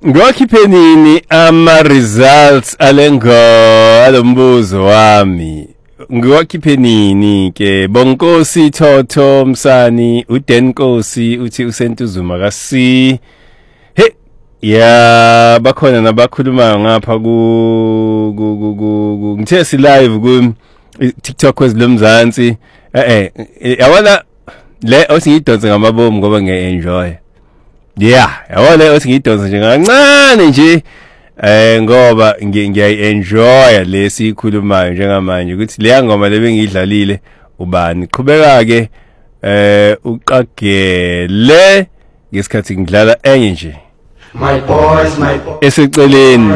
Ngiwakhiphe nini ama-results alombuzo wami? Ngiwakhiphe nini ke? Bonkosi Thotho Msani, uDen Nkosi uthi uSentuzuma kasi. He, ya bakhona nabakhuluma ngapha ngithe si live ku TikTok kwezilomzansi. Yabona le osingidonsa ngamabomu ngoba ngienjoy. Yeah, yabona othi ngidonsa nje kancane nje ngoba ngiyayenjoya lesikhulumayo njengamanje ukuthi leya ngoma lebengidlalile ubani qhubeka ke uqagele ngesikhathi ngidlala enye nje my boys eseceleni.